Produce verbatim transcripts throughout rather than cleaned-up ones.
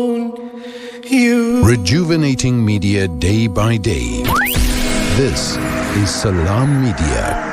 Rejuvenating media day by day. This is Salam Media.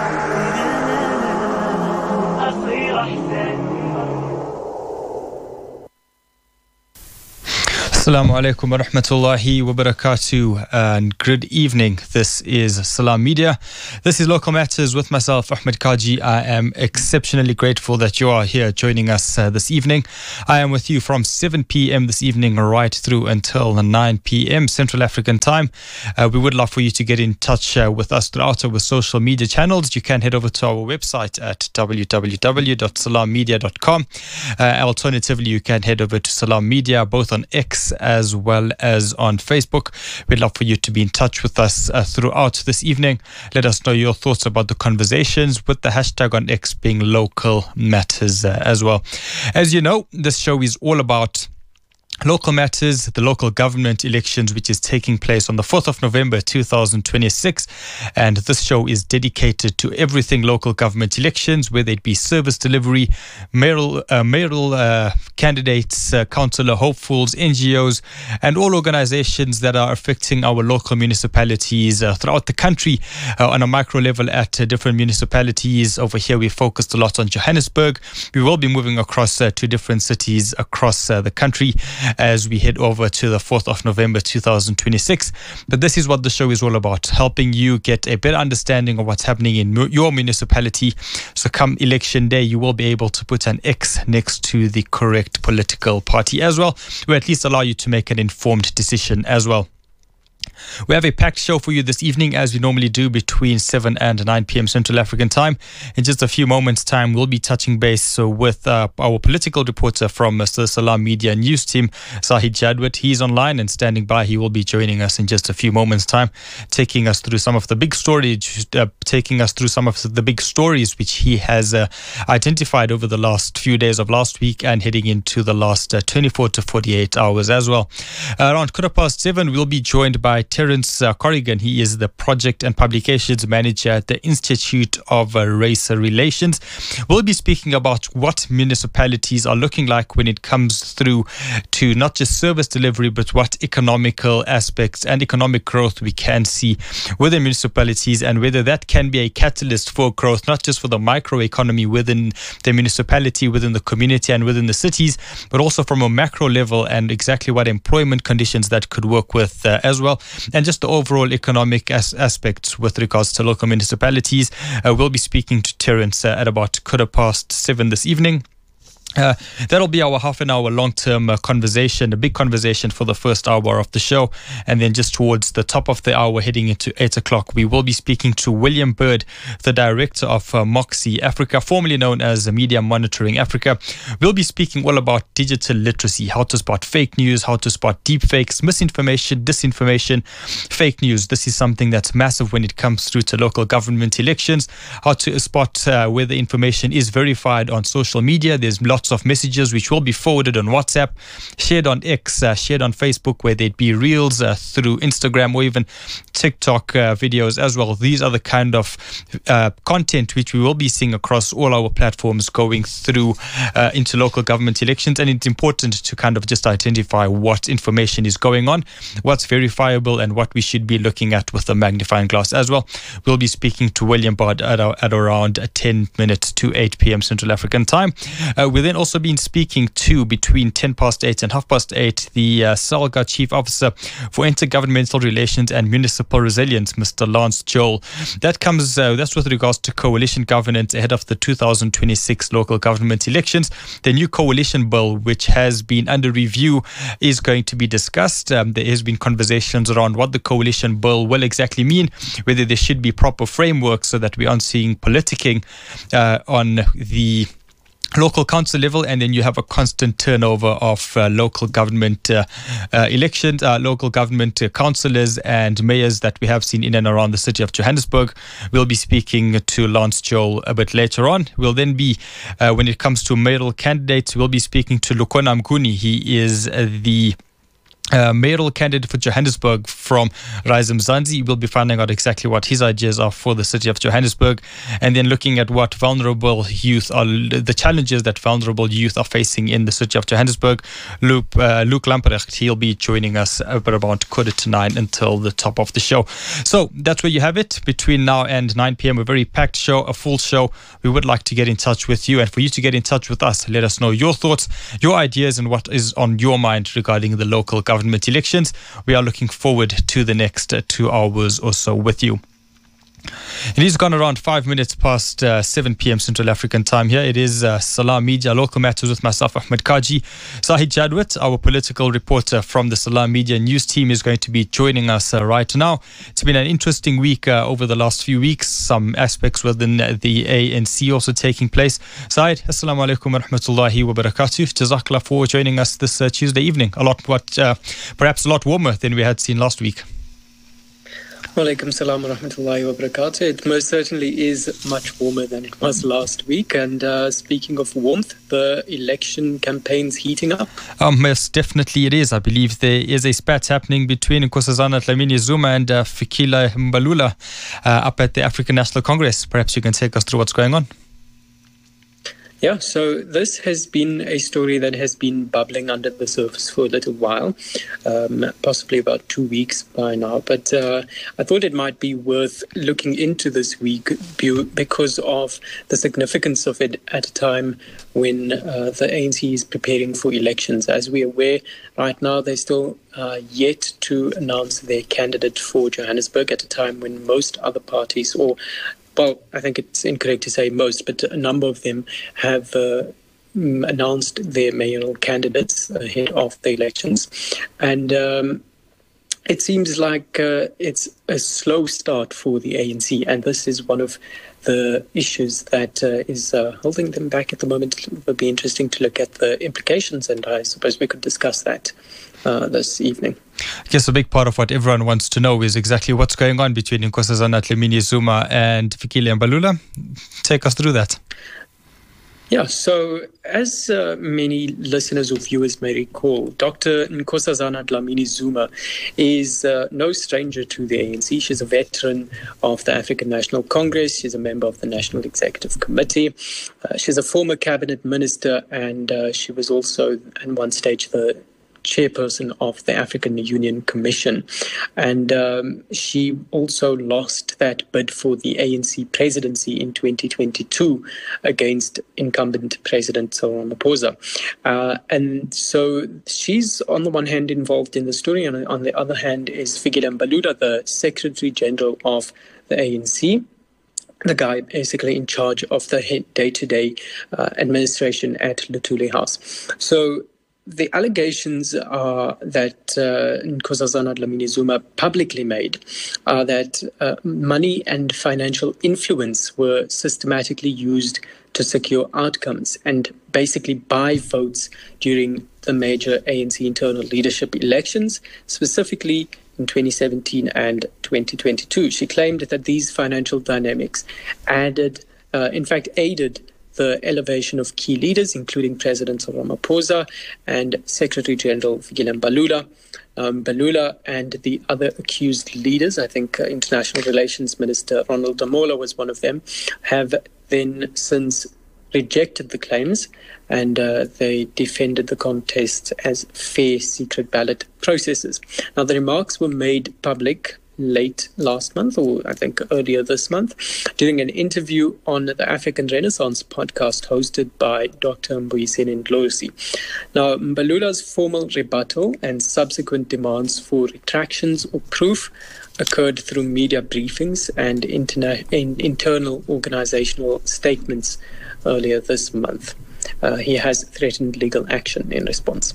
Assalamu alaikum wa rahmatullahi wa barakatuh and good evening. This is Salam Media. This is Local Matters with myself, Ahmed Kaji. I am exceptionally grateful that you are here joining us uh, this evening. I am with you from seven p.m. this evening right through until nine p.m. Central African time. Uh, we would love for you to get in touch uh, with us throughout our social media channels. You can head over to our website at w w w dot salam media dot com. Uh, alternatively, you can head over to Salam Media both on X as well as on Facebook. We'd love for you to be in touch with us uh, throughout this evening. Let us know your thoughts about the conversations with the hashtag on X being Local Matters uh, as well. As you know, this show is all about local matters, the local government elections, which is taking place on the fourth of November two thousand twenty-six. And this show is dedicated to everything local government elections, whether it be service delivery, mayoral, uh, mayoral uh, candidates, uh, councillor hopefuls, N G Os, and all organizations that are affecting our local municipalities uh, throughout the country uh, on a micro level at uh, different municipalities. Over here, we focused a lot on Johannesburg. We will be moving across uh, to different cities across uh, the country as we head over to the fourth of November two thousand twenty-six. But this is what the show is all about, helping you get a better understanding of what's happening in mu- your municipality. So come election day, you will be able to put an X next to the correct political party as well, or at least allow you to make an informed decision as well. We have a packed show for you this evening, as we normally do, between seven and nine p.m. Central African time. In just a few moments' time, we'll be touching base so with uh, our political reporter from uh, the Salam Media News team, Sahid Jadwat. He's online and standing by. He will be joining us in just a few moments' time, taking us through some of the big stories, uh, taking us through some of the big stories which he has uh, identified over the last few days of last week and heading into the last uh, twenty-four to forty-eight hours as well. Uh, around quarter past seven, we'll be joined by Terence uh, Corrigan. He is the Project and Publications Manager at the Institute of uh, Race Relations. We'll be speaking about what municipalities are looking like when it comes through to not just service delivery, but what economical aspects and economic growth we can see within municipalities, and whether that can be a catalyst for growth, not just for the micro economy within the municipality, within the community and within the cities, but also from a macro level, and exactly what employment conditions that could work with uh, as well. And just the overall economic as- aspects with regards to local municipalities. Uh, we'll be speaking to Terence uh, at about quarter past seven this evening. Uh, that'll be our half an hour long-term uh, conversation, a big conversation for the first hour of the show. And then just towards the top of the hour, heading into eight o'clock, we will be speaking to William Bird, the director of uh, Moxie Africa, formerly known as Media Monitoring Africa. We'll be speaking all about digital literacy, how to spot fake news, how to spot deep fakes, misinformation, disinformation, fake news. This is something that's massive when it comes through to local government elections, how to spot uh, whether information is verified on social media. There's lots of messages which will be forwarded on WhatsApp, shared on X, uh, shared on Facebook, whether it be Reels, uh, through Instagram, or even TikTok uh, videos as well. These are the kind of uh, content which we will be seeing across all our platforms going through uh, into local government elections. And it's important to kind of just identify what information is going on, what's verifiable, and what we should be looking at with a magnifying glass as well. We'll be speaking to William Bird at, at around ten minutes to eight p.m. Central African time. Uh, we'll then also been speaking to, between ten past eight and half past eight, the uh, SALGA Chief Officer for Intergovernmental Relations and Municipal Resilience, Mister Lance Joel. That comes, uh, that's with regards to coalition governance ahead of the two thousand twenty-six local government elections. The new coalition bill, which has been under review, is going to be discussed. Um, there has been conversations around what the coalition bill will exactly mean, whether there should be proper frameworks so that we aren't seeing politicking uh, on the local council level, and then you have a constant turnover of uh, local government uh, uh, elections, uh, local government uh, councillors and mayors that we have seen in and around the city of Johannesburg. We'll be speaking to Lance Joel a bit later on. We'll then be, uh, when it comes to mayoral candidates, we'll be speaking to Lukhona Mnguni. He is uh, the Uh, mayoral candidate for Johannesburg from Raizim Zanzi. We'll be finding out exactly what his ideas are for the city of Johannesburg, and then looking at what vulnerable youth are, the challenges that vulnerable youth are facing in the city of Johannesburg. Luke, uh, Luke Lamprecht, he'll be joining us at about quarter to nine until the top of the show. So that's where you have it. Between now and nine p.m. a very packed show, a full show. We would like to get in touch with you, and for you to get in touch with us, let us know your thoughts, your ideas, and what is on your mind regarding the local government Government elections. We are looking forward to the next uh, two hours or so with you. It is gone around five minutes past uh, seven p.m. Central African time here. It is uh, Salam Media, Local Matters with myself, Ahmed Kaji. Sahid Jadwat, our political reporter from the Salam Media news team, is going to be joining us uh, right now. It's been an interesting week uh, over the last few weeks. Some aspects within uh, the A N C also taking place. Sahid, assalamu alaikum wa rahmatullahi wa barakatuh. Jazakallah for joining us this uh, Tuesday evening. A lot, what, uh, perhaps a lot warmer than we had seen last week. Walaikum salam wa rahmatullahi wa barakatuh. It most certainly is much warmer than it was last week. And uh, speaking of warmth, the election campaign's heating up. Um, yes, definitely it is. I believe there is a spat happening between Nkosazana Dlamini Zuma and uh, Fikile Mbalula uh, up at the African National Congress. Perhaps you can take us through what's going on. Yeah, so this has been a story that has been bubbling under the surface for a little while, um, possibly about two weeks by now. But uh, I thought it might be worth looking into this week because of the significance of it at a time when uh, the A N C is preparing for elections. As we're aware, right now they're still uh, yet to announce their candidate for Johannesburg at a time when most other parties, or well, I think it's incorrect to say most, but a number of them have uh, announced their mayoral candidates ahead of the elections. And um, it seems like uh, it's a slow start for the A N C, and this is one of the issues that uh, is uh, holding them back at the moment. It would be interesting to look at the implications, and I suppose we could discuss that uh, this evening. I guess a big part of what everyone wants to know is exactly what's going on between Nkosazana Dlamini Zuma and Fikile Mbalula. Take us through that. Yeah, so as uh, many listeners or viewers may recall, Doctor Nkosazana Dlamini Zuma is uh, no stranger to the A N C. She's a veteran of the African National Congress. She's a member of the National Executive Committee. Uh, she's a former cabinet minister, and uh, she was also, at one stage, the chairperson of the African Union Commission. And um, she also lost that bid for the A N C presidency in twenty twenty-two against incumbent President Cyril Ramaphosa. Uh, and so she's on the one hand involved in the story, and on the other hand is Fikile Mbalula, the Secretary General of the A N C. The guy basically in charge of the day-to-day uh, administration at Luthuli House. So the allegations are that uh, Nkosazana Dlamini Zuma publicly made are that uh, money and financial influence were systematically used to secure outcomes and basically buy votes during the major A N C internal leadership elections, specifically in twenty seventeen and twenty twenty-two. She claimed that these financial dynamics added, uh, in fact, aided the elevation of key leaders, including President Cyril Ramaphosa and Secretary General Fikile Mbalula. Um, Mbalula and the other accused leaders, I think uh, International Relations Minister Ronald Damola was one of them, have then since rejected the claims, and uh, they defended the contest as fair secret ballot processes. Now, the remarks were made public late last month, or I think earlier this month, during an interview on the African Renaissance podcast hosted by Doctor Mbuyiseni Ndlozi. Now, Mbalula's formal rebuttal and subsequent demands for retractions or proof occurred through media briefings and interna- in internal organizational statements earlier this month. Uh, he has threatened legal action in response.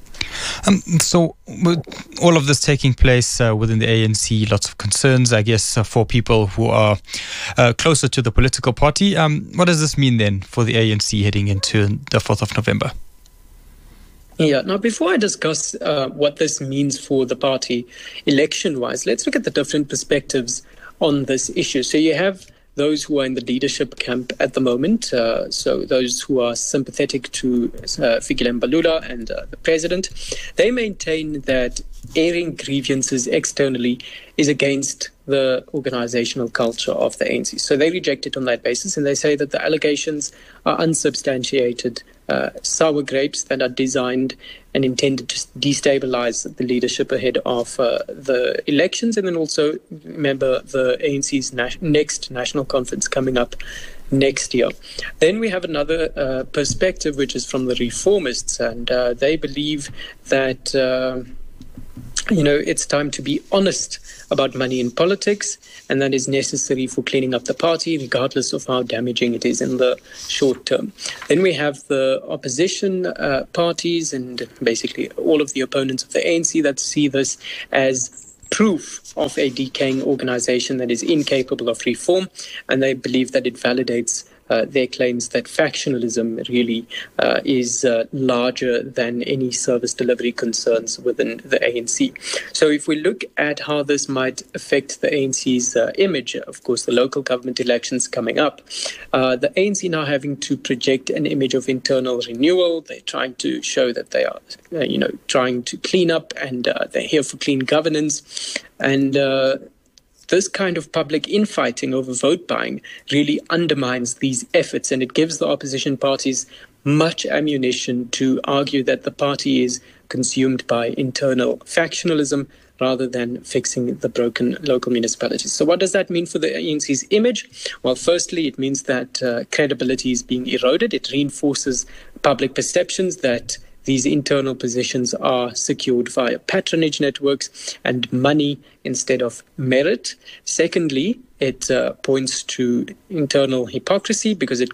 Um, so, with all of this taking place uh, within the A N C, lots of concerns, I guess, uh, for people who are uh, closer to the political party. Um, what does this mean then for the A N C heading into the fourth of November? Yeah, now before I discuss uh, what this means for the party election-wise, let's look at the different perspectives on this issue. So you have those who are in the leadership camp at the moment, uh, so those who are sympathetic to uh, Fikile Mbalula and uh, the president, they maintain that airing grievances externally is against the organizational culture of the A N C. So they reject it on that basis, and they say that the allegations are unsubstantiated uh, sour grapes that are designed and intended to destabilize the leadership ahead of uh, the elections. And then also, remember, the A N C's na- next national conference coming up next year. Then we have another uh, perspective, which is from the reformists, and uh, they believe that uh, you know, it's time to be honest about money in politics, and that is necessary for cleaning up the party, regardless of how damaging it is in the short term. Then we have the opposition uh, parties and basically all of the opponents of the A N C that see this as proof of a decaying organization that is incapable of reform, and they believe that it validates Uh, their claims that factionalism really uh, is uh, larger than any service delivery concerns within the A N C. So if we look at how this might affect the A N C's uh, image, of course, the local government elections coming up, uh, the A N C now having to project an image of internal renewal. They're trying to show that they are, uh, you know, trying to clean up, and uh, they're here for clean governance. And uh, this kind of public infighting over vote buying really undermines these efforts, and it gives the opposition parties much ammunition to argue that the party is consumed by internal factionalism rather than fixing the broken local municipalities. So what does that mean for the A N C's image? Well, firstly, it means that uh, credibility is being eroded. It reinforces public perceptions that these internal positions are secured via patronage networks and money instead of merit. Secondly, it uh, points to internal hypocrisy because it